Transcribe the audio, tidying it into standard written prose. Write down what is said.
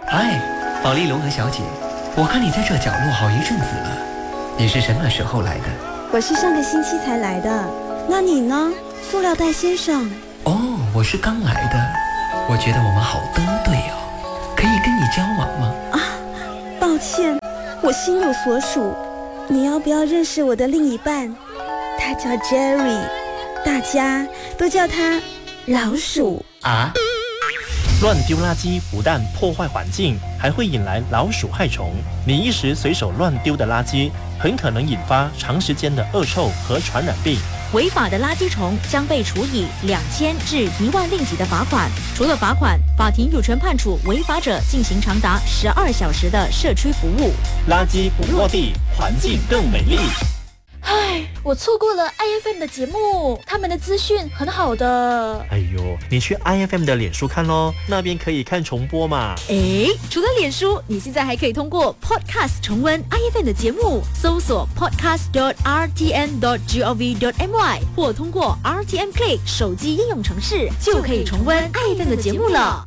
嗨，保利龙和小姐，我看你在这角落好一阵子了，你是什么时候来的？ 我是上个星期才来的，那你呢，塑料袋先生？ 哦，我是刚来的，我觉得我们好登对哦，可以跟你交往吗？ 抱歉，我心有所属，你要不要认识我的另一半？他叫 Jerry， 大家都叫他老鼠啊。 乱丢垃圾不但破坏环境，还会引来老鼠害虫。你一时随手乱丢的垃圾，很可能引发长时间的恶臭和传染病。 违法的垃圾虫将被处以2000至1万令吉的罚款。除了罚款，法庭有权判处违法者进行长达12小时的社区服务。 垃圾不落地，环境更美丽。 唉，我错过了 IFM 的节目，他们的资讯很好的。 哎呦，你去 IFM 的脸书看咯，那边可以看重播嘛。 除了脸书，你现在还可以通过 Podcast 重温 IFM 的节目，搜索 podcast.rtn.gov.my 或通过 RTN Play 手机应用程式，就可以重温 IFM 的节目了。